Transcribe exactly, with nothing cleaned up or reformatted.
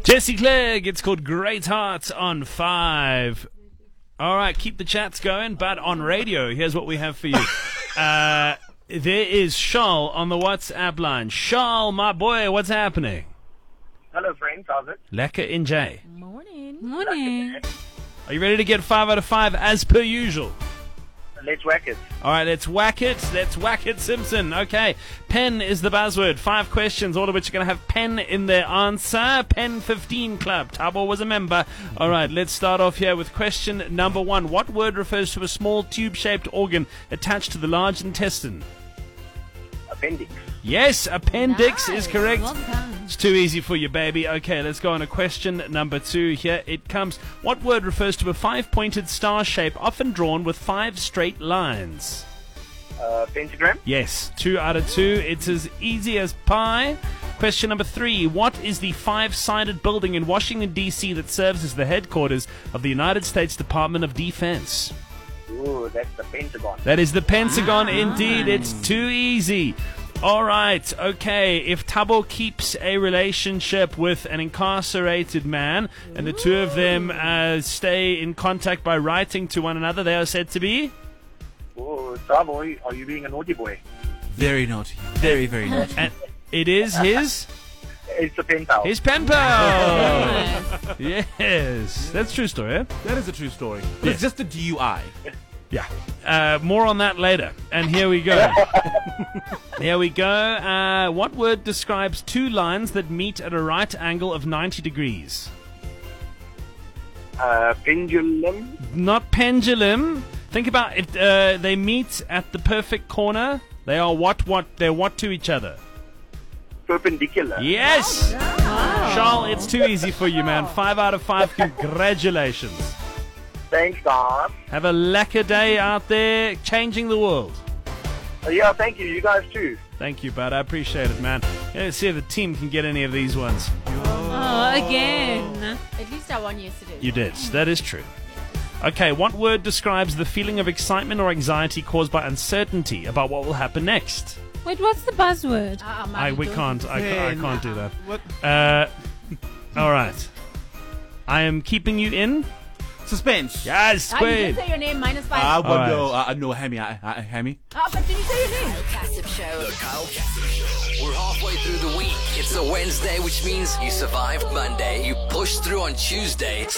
Jesse Clegg, it's called Great Hearts on five. All right, keep the chats going, but on radio, here's what we have for you. Uh, there is Charles on the WhatsApp line. Charles, my boy, what's happening? Hello, friends. How's it? Lekker in J. Morning. Morning. Are you ready to get five out of five as per usual? Let's whack it. All right, let's whack it. Let's whack it, Simpson. Okay, pen is the buzzword. Five questions, all of which are going to have pen in their answer. Pen fifteen Club. Tabo was a member. All right, let's start off here with question number one. What word refers to a small tube-shaped organ attached to the large intestine? Appendix. Yes, appendix Nice. is correct. Well done. It's too easy for you, baby. Okay, let's go on to question number two here. It comes. What word refers to a five-pointed star shape often drawn with five straight lines? Uh, pentagram. Yes, two out of two. It's as easy as pie. Question number three. What is the five-sided building in Washington, D C that serves as the headquarters of the United States Department of Defense? Ooh, that's the Pentagon. That is the Pentagon, indeed. It's too easy. All right, okay. If Tabo keeps a relationship with an incarcerated man and the two of them uh, stay in contact by writing to one another, they are said to be? Ooh, Savoy, are you being a naughty boy? Very naughty. Very, very naughty. And it is his? It's a pen pal. His pen pal. Yes. That's a true story, eh? That is a true story. But Yes. it's just a D U I. Yeah. Uh, more on that later. And here we go. Here we go. Uh, what word describes two lines that meet at a right angle of ninety degrees? Uh, pendulum. Not pendulum. Think about it. Uh, they meet at the perfect corner. They are what? What? They're what to each other? Perpendicular. Yes. Charles, it's too easy for you, man. Five out of five. Congratulations. Thanks, guys. Have a lekker day out there, changing the world. Uh, yeah, thank you. You guys too. Thank you, bud. I appreciate it, man. Let's see if the team can get any of these ones. Oh, again. At least I won yesterday. You did. That is true. Okay, what word describes the feeling of excitement or anxiety caused by uncertainty about what will happen next? Wait, what's the buzzword? Uh, I we can't. I, ca- I can't do that. What? Uh, all right. I am keeping you in. Suspense. Yes, Ah, you didn't queen. say your name, minus five. I All will right. go. Uh, no, Hammy. I, I, Hammy. Ah, but did you say your name? Gossip Show. The Kyle Kasser Show. We're halfway through the week. It's a Wednesday, which means you survived Monday. You pushed through on Tuesday.